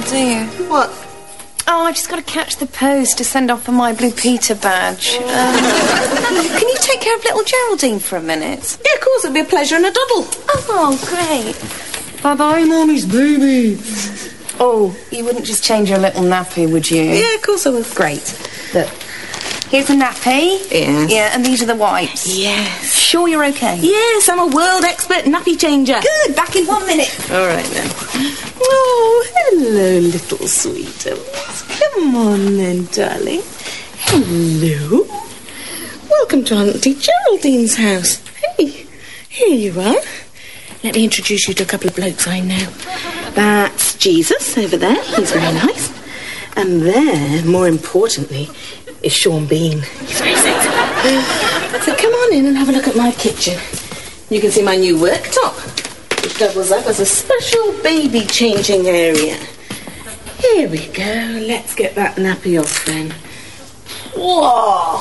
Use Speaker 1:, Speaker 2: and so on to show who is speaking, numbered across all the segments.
Speaker 1: do you?
Speaker 2: What?
Speaker 1: Oh, I've just got to catch the post to send off for my Blue Peter badge. Can you take care of little Geraldine for a minute?
Speaker 2: Yeah, of course, it'll be a pleasure and a doddle.
Speaker 1: Oh, great.
Speaker 3: Bye-bye, Mommy's baby.
Speaker 1: Oh, you wouldn't just change your little nappy, would you?
Speaker 2: Yeah, of course I will.
Speaker 1: Great. Look, here's the nappy.
Speaker 2: Yes.
Speaker 1: Yeah, and these are the wipes.
Speaker 2: Yes.
Speaker 1: Sure you're okay?
Speaker 2: Yes, I'm a world expert nappy changer.
Speaker 1: Good, back in 1 minute.
Speaker 2: All right, then. Oh, hello, little sweetheart. Come on, then, darling. Hello. Welcome to Auntie Geraldine's house. Hey, here you are. Let me introduce you to a couple of blokes I know. That's Jesus over there. He's very nice. And there, more importantly, is Sean Bean. He's very sexy. So come on in and have a look at my kitchen. You can see my new worktop, which doubles up as a special baby changing area. Here we go. Let's get that nappy off then. Whoa!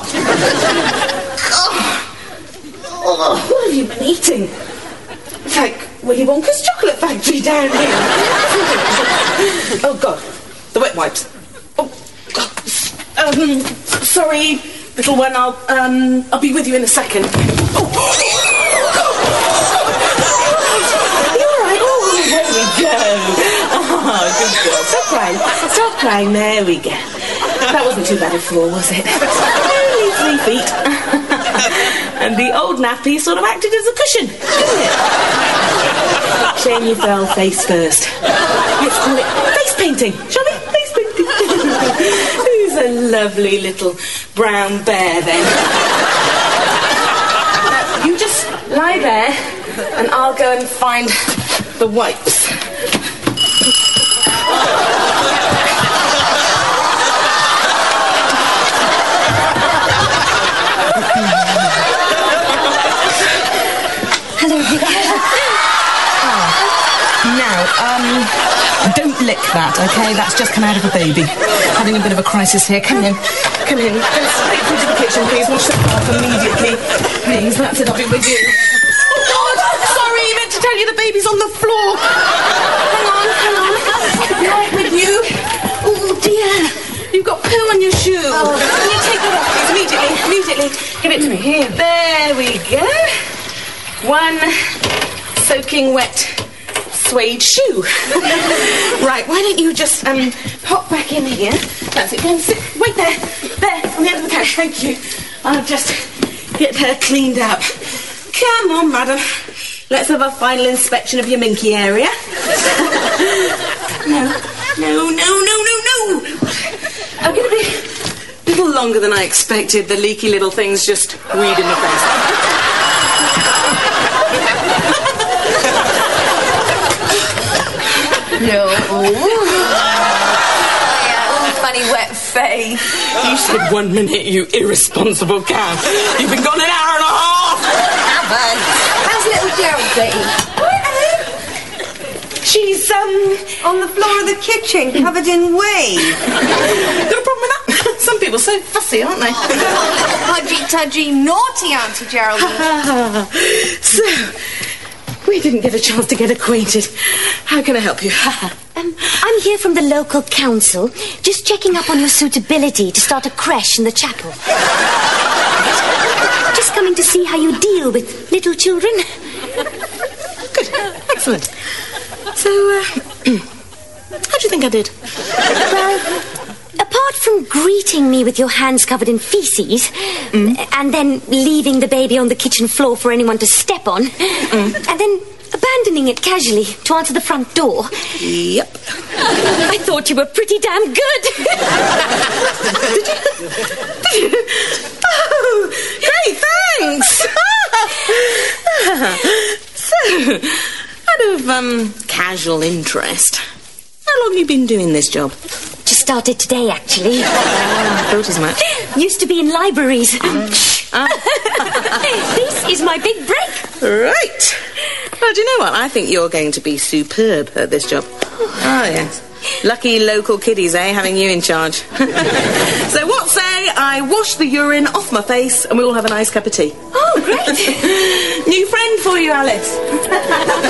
Speaker 2: Oh, what have you been eating? It's like Willy Wonka's chocolate factory down here. Oh, God. The wet wipes. Oh, God. Sorry, little one. I'll be with you in a second. Oh. You all right? Oh, there we go. Oh, good girl. Stop crying. Stop crying. There we go. That wasn't too bad a fall, was it? Only 3 feet. And the old nappy sort of acted as a cushion, didn't it? Shame you fell face first. Let's call it face painting, shall we? Face painting. Who's a lovely little brown bear, then? You just lie there, and I'll go and find the wipes. Don't lick that, okay? That's just come out of a baby. Having a bit of a crisis here. Come in. Come in. Just take through to the kitchen, please. Wash that off immediately. Please, that's it. I'll be with you. Oh, God! Sorry, I meant to tell you the baby's on the floor. Hang on. Right with you. Oh, dear. You've got poo on your shoe. Oh. Can you take that off, please? Immediately. Give it to me. Here. There we go. One soaking wet suede shoe. Right, why don't you just hop back in here. That's it. Go and sit. Wait there. There, on the end of the couch. Thank you. I'll just get her cleaned up. Come on, madam. Let's have a final inspection of your minky area. No. I'm going to be a little longer than I expected. The leaky little thing's just weed in the face.
Speaker 1: No. Yeah, funny wet face.
Speaker 2: You said 1 minute, you irresponsible cow. You've been gone an hour and a half.
Speaker 1: How's little Geraldine?
Speaker 2: She's,
Speaker 1: on the floor of the kitchen, covered in wee.
Speaker 2: Got a problem with that? Some people are so fussy, aren't they?
Speaker 1: Pudgy, naughty Auntie Geraldine.
Speaker 2: So, we didn't get a chance to get acquainted. How can I help you?
Speaker 4: I'm here from the local council, just checking up on your suitability to start a creche in the chapel. Just coming to see how you deal with little children.
Speaker 2: Good, excellent. So, how do you think I did?
Speaker 4: Well, apart from greeting me with your hands covered in feces, and then leaving the baby on the kitchen floor for anyone to step on, and then abandoning it casually to answer the front door.
Speaker 2: Yep.
Speaker 4: I thought you were pretty damn good.
Speaker 2: Did you? Oh, great, thanks. So, out of, casual interest, how long have you been doing this job?
Speaker 4: Just started today, actually.
Speaker 2: I thought as much.
Speaker 4: Used to be in libraries. This is my big break.
Speaker 2: Right. Well, do you know what? I think you're going to be superb at this job. Oh, yes. Lucky local kiddies, eh, having you in charge. So what say I wash the urine off my face and we all have a nice cup of tea?
Speaker 4: Oh, great.
Speaker 2: New friend for you, Alice.